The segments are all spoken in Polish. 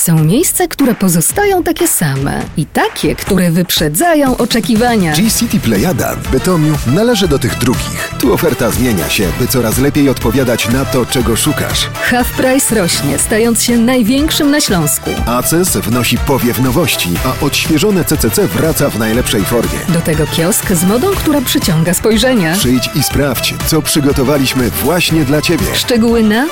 Są miejsca, które pozostają takie same i takie, które wyprzedzają oczekiwania. G-City Plejada w Bytomiu należy do tych drugich. Tu oferta zmienia się, by coraz lepiej odpowiadać na to, czego szukasz. Half Price rośnie, stając się największym na Śląsku. ACES wnosi powiew nowości, a odświeżone CCC wraca w najlepszej formie. Do tego kiosk z modą, która przyciąga spojrzenia. Przyjdź i sprawdź, co przygotowaliśmy właśnie dla Ciebie. Szczegóły na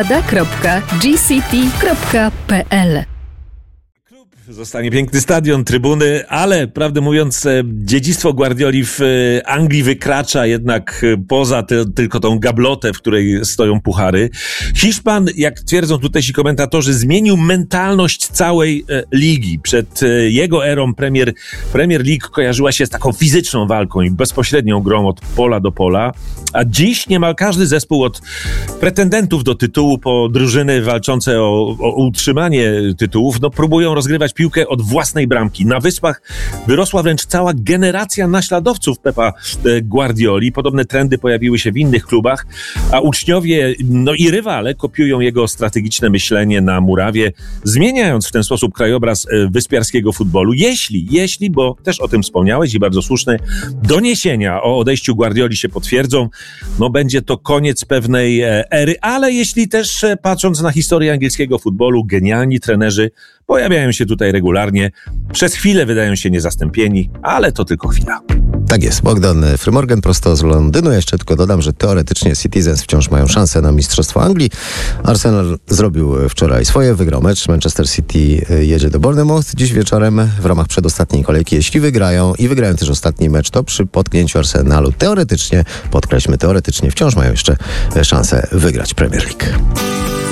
plejada.gcity.pl. Zostanie piękny stadion, trybuny, ale prawdę mówiąc dziedzictwo Guardioli w Anglii wykracza jednak poza tylko tą gablotę, w której stoją puchary. Hiszpan, jak twierdzą tutejsi komentatorzy, zmienił mentalność całej ligi. Przed jego erą Premier League kojarzyła się z taką fizyczną walką i bezpośrednią grą od pola do pola, a dziś niemal każdy zespół od pretendentów do tytułu po drużyny walczące o utrzymanie tytułów, próbują rozgrywać piłkę od własnej bramki. Na Wyspach wyrosła wręcz cała generacja naśladowców Pepa Guardioli. Podobne trendy pojawiły się w innych klubach, a uczniowie i rywale kopiują jego strategiczne myślenie na murawie, zmieniając w ten sposób krajobraz wyspiarskiego futbolu. Jeśli, bo też o tym wspomniałeś i bardzo słuszne, doniesienia o odejściu Guardioli się potwierdzą, będzie to koniec pewnej ery, ale jeśli też patrząc na historię angielskiego futbolu, genialni trenerzy pojawiają się tutaj regularnie. Przez chwilę wydają się niezastąpieni, ale to tylko chwila. Tak jest. Bogdan Frymorgan prosto z Londynu. Jeszcze tylko dodam, że teoretycznie Citizens wciąż mają szansę na Mistrzostwo Anglii. Arsenal zrobił wczoraj swoje, wygrał mecz. Manchester City jedzie do Bournemouth dziś wieczorem w ramach przedostatniej kolejki. Jeśli wygrają też ostatni mecz, to przy potknięciu Arsenalu teoretycznie, podkreślmy teoretycznie, wciąż mają jeszcze szansę wygrać Premier League.